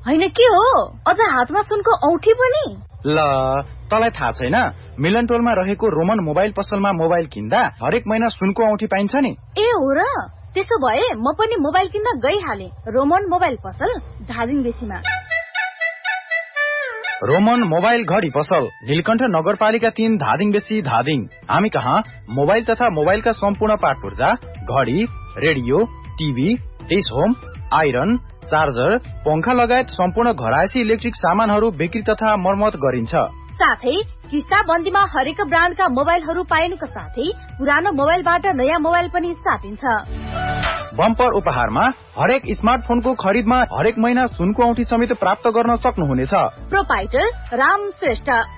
हैन के हो अझ हातमा सुनको औठी पनि ल तलाई थाहा छैन मिलनटोलमा रहेको रोमन मोबाइल पसलमा मोबाइल किन्दा हरेक महिना सुनको औठी पाइन्छ नि ए हो र त्यसो भए म पनि मोबाइल किन्न गइहाले रोमन मोबाइल पसल धादिङ बेसीमा रोमन मोबाइल घडी पसल नीलकण्ठ नगरपालिका 3 धादिङ बेसी धादिङ हामी कहाँ मोबाइल तथा मोबाइलका सम्पूर्ण पार्ट पुर्जा घडी radio TV dish home iron charger पंखा लगायत सम्पूर्ण घरायसी इलेक्ट्रिक सामानहरू बिक्री तथा मर्मत गरिन्छ साथै किस्ता बन्दीमा हरेक ब्रान्डका मोबाइलहरू पाइनुका साथै पुरानो मोबाइलबाट नयाँ मोबाइल पनि साटिन्छ बम्पर उपहारमा हरेक स्मार्टफोनको खरिदमा हरेक महिना सुनको औँठी समेत प्राप्त गर्न सक्नुहुनेछ प्रोपाइटर राम श्रेष्ठ